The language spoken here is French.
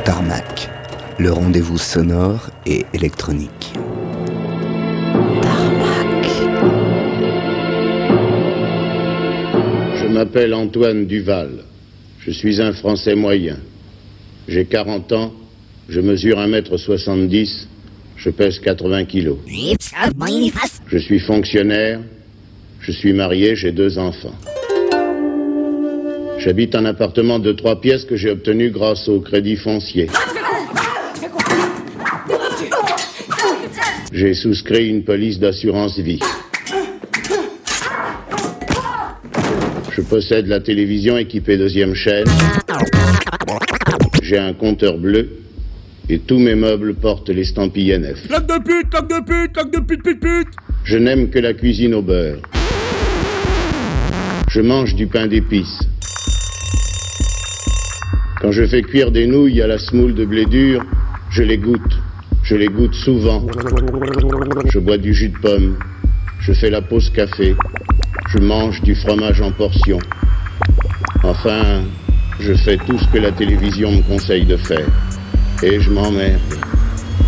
Tarmac, le rendez-vous sonore et électronique. Tarmac. Je m'appelle Antoine Duval. Je suis un Français moyen. J'ai 40 ans, je mesure 1m70, je pèse 80 kilos. Je suis fonctionnaire, je suis marié, j'ai 2 enfants. J'habite un appartement de 3 pièces que j'ai obtenu grâce au crédit foncier. J'ai souscrit une police d'assurance vie. Je possède la télévision équipée 2e chaîne. J'ai un compteur bleu. Et tous mes meubles portent l'estampille NF. Claque de pute, claque de pute, claque de pute, pute, pute. Je n'aime que la cuisine au beurre. Je mange du pain d'épices. Quand je fais cuire des nouilles à la semoule de blé dur, je les goûte. Je les goûte souvent. Je bois du jus de pomme. Je fais la pause café. Je mange du fromage en portions. Enfin, je fais tout ce que la télévision me conseille de faire. Et je m'emmerde.